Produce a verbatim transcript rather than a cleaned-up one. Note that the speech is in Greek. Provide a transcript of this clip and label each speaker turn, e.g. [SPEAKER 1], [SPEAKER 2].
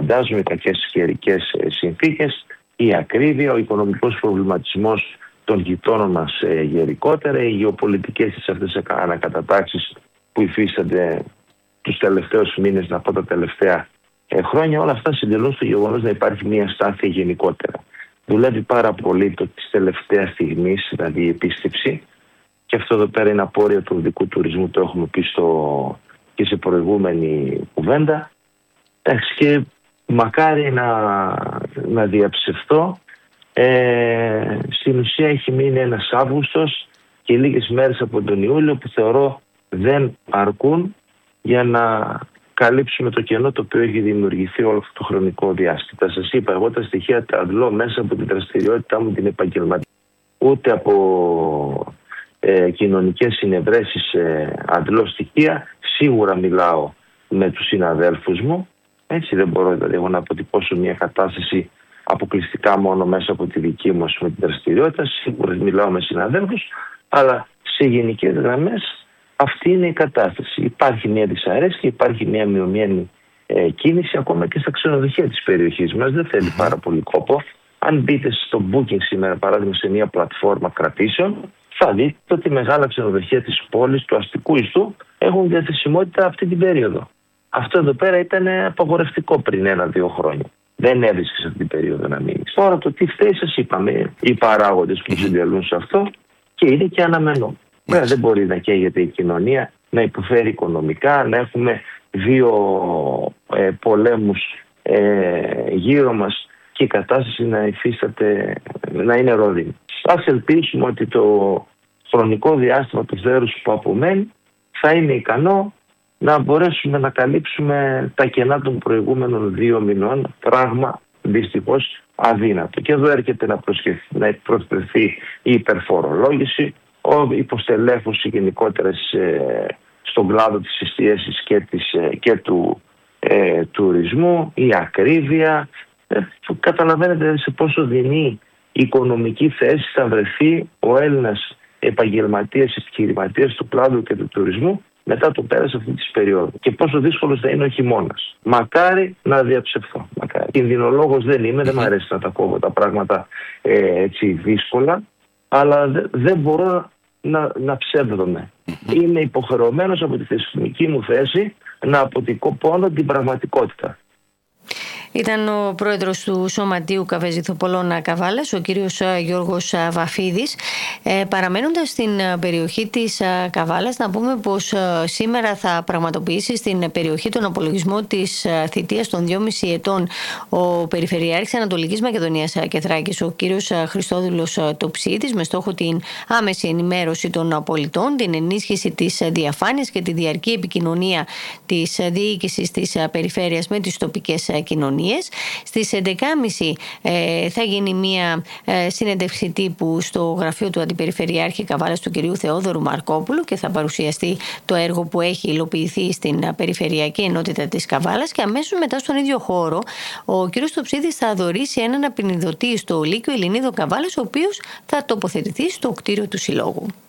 [SPEAKER 1] φαντάζομαι, οι κακές καιρικές συνθήκες, η ακρίβεια, ο οικονομικός προβληματισμός των γειτόνων μας ε, γενικότερα, οι γεωπολιτικές της αυτές ανακατατάξεις που υφίστανται τους τελευταίους μήνες, να πω τα τελευταία ε, χρόνια, όλα αυτά συντελούν στο γεγονός να υπάρχει μια στάθεια γενικότερα. Δουλεύει πάρα πολύ το της τελευταίας στιγμής, δηλαδή η επίστηψη, και αυτό εδώ πέρα είναι απόρρια του οδικού τουρισμού, το έχουμε πει στο, και σε προηγούμενη κουβέντα. Εντάξει, και μακάρι να, να διαψευστώ. Ε, στην ουσία έχει μείνει ένας Αύγουστος και λίγες μέρες από τον Ιούλιο που θεωρώ δεν αρκούν για να καλύψουμε το κενό το οποίο έχει δημιουργηθεί όλο αυτό το χρονικό διάστημα. Σας είπα, εγώ τα στοιχεία τα αντλώ μέσα από την δραστηριότητά μου την επαγγελματική. Ούτε από ε, κοινωνικές συνευρέσεις ε, αντλώ στοιχεία. Σίγουρα μιλάω με τους συναδέλφους μου. Έτσι δεν μπορώ δηλαδή εγώ να αποτυπώσω μια κατάσταση αποκλειστικά μόνο μέσα από τη δική μου με την δραστηριότητα. Σίγουρα μιλάω με συναδέλφους, αλλά σε γενικές γραμμές αυτή είναι η κατάσταση. Υπάρχει μια δυσαρέσκεια, υπάρχει μια μειωμένη ε, κίνηση ακόμα και στα ξενοδοχεία της περιοχής μας. Δεν θέλει πάρα πολύ κόπο. Αν μπείτε στο Booking σήμερα, παράδειγμα, σε μια πλατφόρμα κρατήσεων, θα δείτε ότι μεγάλα ξενοδοχεία της πόλης, του αστικού ιστού, έχουν διαθεσιμότητα αυτή την περίοδο. Αυτό εδώ πέρα ήταν απαγορευτικό πριν ένα-δύο χρόνια. Δεν έβρισκε αυτή την περίοδο να μείνει. Τώρα το τι φταίει, σας είπαμε, οι παράγοντες που συντελούν σε αυτό, και είναι και αναμενό. Βέβαια, δεν μπορεί να καίγεται η κοινωνία, να υποφέρει οικονομικά, να έχουμε δύο ε, πολέμους ε, γύρω μας και η κατάσταση να υφίσταται, να είναι ρόδινη. Ας ελπίσουμε ότι το χρονικό διάστημα του θέρους που απομένει θα είναι ικανό να μπορέσουμε να καλύψουμε τα κενά των προηγούμενων δύο μηνών, πράγμα δυστυχώς αδύνατο. Και εδώ έρχεται να, να προσθεθεί η υπερφορολόγηση, η υποστελέχωση γενικότερα σε, στον κλάδο της εστίασης και, της, και του ε, τουρισμού, η ακρίβεια. Ε, καταλαβαίνετε σε πόσο δεινή οικονομική θέση θα βρεθεί ο Έλληνας επαγγελματίας, επιχειρηματίας του κλάδου και του τουρισμού μετά το πέρας αυτή της περίοδου. Και πόσο δύσκολος θα είναι ο χειμώνας. Μακάρι να διαψευθώ. Μακάρι. Κινδυνολόγος δεν είμαι, δεν μου αρέσει να τα κόβω τα πράγματα ε, έτσι δύσκολα, αλλά δε, δεν μπορώ να, να ψεύδομαι. Είμαι υποχρεωμένος από τη θεσμική μου θέση να αποτυπώνω την πραγματικότητα.
[SPEAKER 2] Ήταν ο πρόεδρος του Σωματείου Καβεζιθοπολών Καβάλας, ο κύριος Γιώργος Βαφίδης. Ε, παραμένοντας στην περιοχή της Καβάλας, να πούμε πως σήμερα θα πραγματοποιήσει στην περιοχή τον απολογισμό της θητείας των δυόμισι ετών ο Περιφερειάρχης Ανατολικής Μακεδονίας και Θράκης, ο κύριος Χριστόδουλος Τοψίδης, με στόχο την άμεση ενημέρωση των πολιτών, την ενίσχυση της διαφάνειας και τη διαρκή επικοινωνία της διοίκησης της περιφέρειας με τις τοπικές κοινωνίες. Στις έντεκα και μισή ε, θα γίνει μια ε, συνέντευξη τύπου στο γραφείο του Αντιπεριφερειάρχη Καβάλας, του κυρίου Θεόδωρου Μαρκόπουλου, και θα παρουσιαστεί το έργο που έχει υλοποιηθεί στην Περιφερειακή Ενότητα της Καβάλας, και αμέσως μετά στον ίδιο χώρο ο κύριος Τοψίδης θα δωρήσει έναν απεινιδωτή στο Λύκειο Ελληνίδο Καβάλας, ο οποίος θα τοποθετηθεί στο κτίριο του Συλλόγου.